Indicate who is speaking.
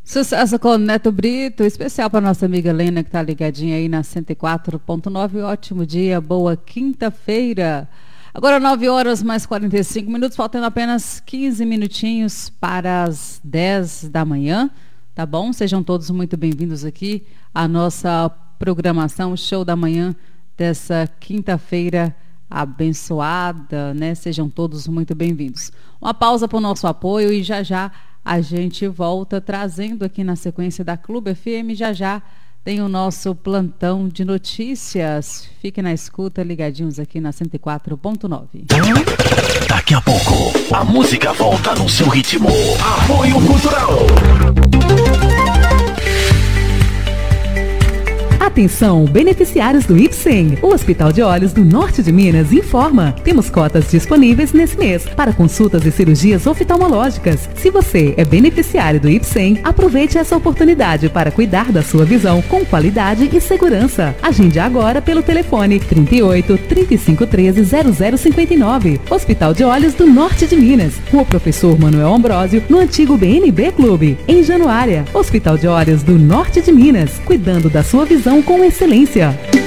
Speaker 1: Sucesso com o Neto Brito, especial para nossa amiga Lena que está ligadinha aí na 104.9. Ótimo dia, boa quinta-feira. Agora 9 horas mais 45 minutos, faltando apenas 15 minutinhos para as 10 da manhã, tá bom? Sejam todos muito bem-vindos aqui à nossa programação Show da Manhã dessa quinta-feira abençoada, né? Sejam todos muito bem-vindos. Uma pausa para o nosso apoio e já a gente volta trazendo aqui na sequência da Clube FM, já tem o nosso plantão de notícias. Fiquem na escuta, ligadinhos aqui na 104.9.
Speaker 2: Daqui a pouco, a música volta no seu ritmo. Apoio Cultural.
Speaker 3: Atenção, beneficiários do IPSEM. O Hospital de Olhos do Norte de Minas informa. Temos cotas disponíveis nesse mês para consultas e cirurgias oftalmológicas. Se você é beneficiário do IPSEM, aproveite essa oportunidade para cuidar da sua visão com qualidade e segurança. Agende agora pelo telefone 38 3513 0059. Hospital de Olhos do Norte de Minas. Rua Professor Manuel Ambrósio, no antigo BNB Clube. Em Januária, Hospital de Olhos do Norte de Minas. Cuidando da sua visão com excelência.